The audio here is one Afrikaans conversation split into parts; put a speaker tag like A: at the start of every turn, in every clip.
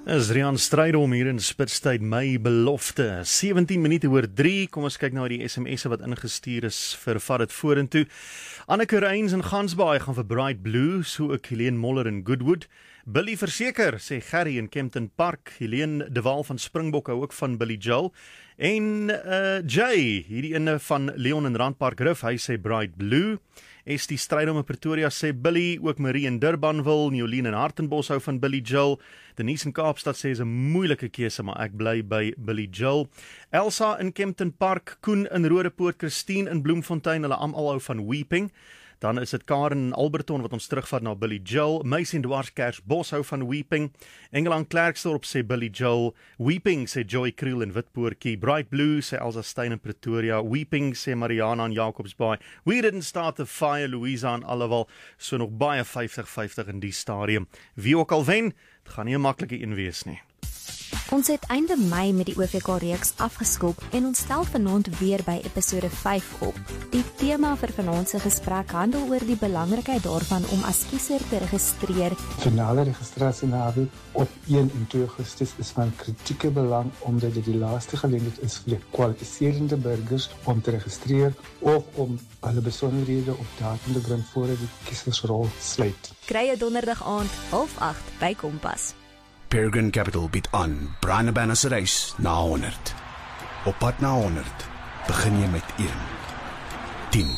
A: Is Rian Strydom hier in Spitstyd, my belofte. 17 minute oor 3, kom ons kyk nou die SMS'e wat ingestuur is vir Vat dit vorentoe. Anneke Reins in Gansbaai gaan vir Bright Blue, so ook Helene Moller in Goodwood. Billy verseker, sê Gerry in Kempton Park. Helene de Waal van Springbok hou ook van Billy Joel. En Jay, hierdie ene van Leon in Randpark Rif, hy sê Bright Blue. Estie Strydom in Pretoria sê Billy, ook Marie in Durbanville, Niolien in Hartenbos hou van Billy Joel. Denise in Kaapstad sê is 'n moeilike keuse, maar ek bly by Billy Joel. Elsa in Kempton Park, Koen in Rodepoort, Christine in Bloemfontein, hulle almal hou van Weeping. Dan is dit Karen in Alberton wat ons terugvat na Billy Joel. Meis en Dwarskersbos hou van Weeping. Engeland Klerksdorp sê Billy Joel. Weeping sê Joy Kriel in Witpoortjie. Bright Blue sê Elsa Stein in Pretoria. Weeping sê Mariana in Jacobsbaai. We Didn't Start the Fire, Louisa in Allewal. So nog baie 50-50 in die stadium. Wie ook al wen, dit gaan nie 'n maklike een wees nie.
B: Ons het einde Mei met die OVK-reeks afgeskop en ons stel vanaand weer by episode 5 op. Die tema vir vanaand se gesprek handel oor die belangrikheid daarvan om as kiezer te registreer.
C: Finale registrasienaweek op 1 en 2 Augustus is van kritieke belang omdat dit die laaste geleentheid is vir kwalifiserende burgers om te registreer of om hulle besonderhede op datum te bring voordat die kiesersrol sluit.
B: Kry jy donderdag aand 7:30 by Kompas.
D: Peregrine Capital bied aan Brandebana se reis na 100. Op pad na 100 begin jy met 1, 10,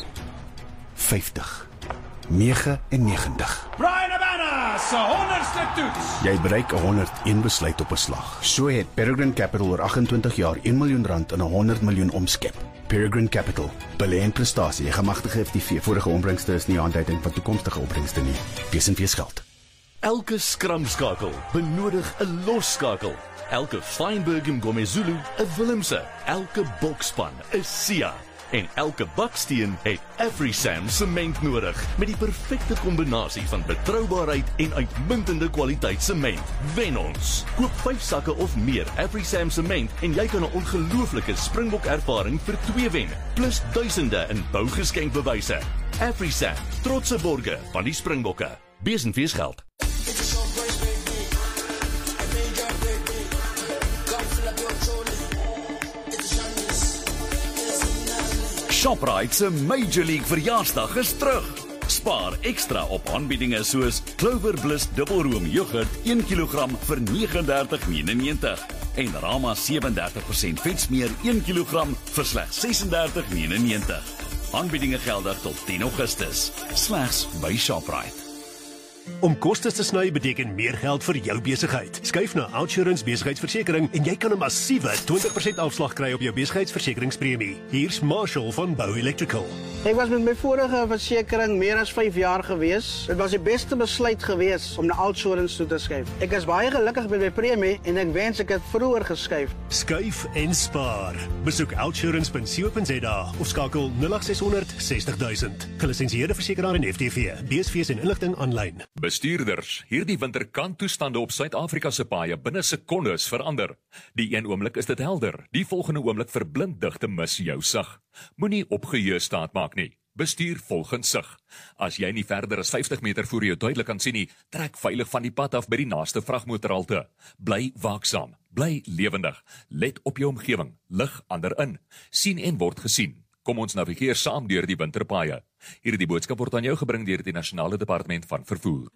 D: 50, 99.
E: Brandebana se 100ste toets.
D: Jy bereik 101 besluit op 'n slag. So het Peregrine Capital oor 28 jaar R1 miljoen in 100 miljoen omskep. Peregrine Capital, belê in prestasie, gemagtigde FTV. Vorige opbrengste is nie aanduiding van toekomstige opbrengste nie. Wees en wees geld.
E: Elke skramskakel benodig 'n losskakel. Elke Feinberg en Gomezulu 'n Willemse. Elke bokspan 'n Sia. En elke baksteen het AfriSam sement nodig met die perfekte kombinasie van betroubaarheid en uitmuntende kwaliteit sement. Wen ons. Koop 5 sakke of meer AfriSam sement en jy kan 'n ongelooflike Springbok ervaring vir 2 wen, plus duisende in bougeskenkbewyse. AfriSam, trotse borge van die Springbokke. Wees en wees geld. Shoprite se Major League verjaarsdag is terug. Spaar ekstra op aanbiedinge soos Clover Bliss dubbelroom yoghurt 1 kg vir R39.99 en Rama 37% vetsmeer 1 kg vir slegs R36.99. Aanbiedinge geldig tot 10 Augustus. Slegs by Shoprite.
F: Om kostes te sny beteken meer geld vir jou besigheid. Skuif na OUTsurance besigheidsversekering en jy kan 'n massiewe 20% afslag kry op jou besigheidsversekeringspremie. Hier's Marshall van Bow Electrical.
G: Ek was met my vorige versekering meer as 5 jaar gewees. Dit was die beste besluit gewees om na OUTsurance toe te skuif. Ek is baie gelukkig met my premie en ek wens ek het vroeër geskuif.
F: Skuif en spaar. Besoek outsurance.co.za of skakel 0800 60 000. Gelisensieerde versekeraar en FTV. BSV's en inligting aanlyn.
H: Bestuurders, hierdie winter kan toestande op Suid-Afrika se paaie binne sekondes verander. Die een oomblik is dit helder, die volgende oomblik verblind digte mis jou sig. Moenie opgeheue staat maak nie. Bestuur volgens sig. As jy nie verder as 50 meter voor jou duidelik kan sien nie, trek veilig van die pad af by die naaste vragmotorhalte. Bly waaksaam, bly lewendig, let op jou omgewing, lig ander in, sien en word gesien. Kom ons navigeer saam deur die winterpaaie. Hierdie boodskap word aan jou gebring deur die Nasionale Departement van Vervoer.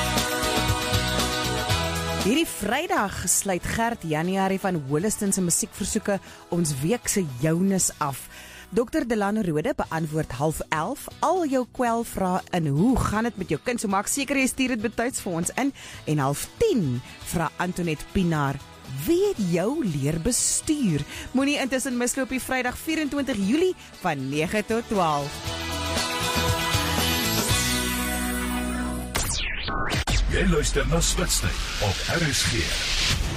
I: Hierdie Vrydag sluit Gert Januarie van Holliston se musiekversoeke ons week se jounis af. Dr. Delano Rode beantwoord 11:30 al jou kwelvrae in hoe gaan dit met jou kind, so maak seker jy stuur dit betyds vir ons in. En 11:10 vra Antoinette Pinaar, wie het jou leer bestuur? Moenie intussen misloop die Vrydag 24 Julie van 9 tot 12.
E: Jy luister na Spitstyd op RSG.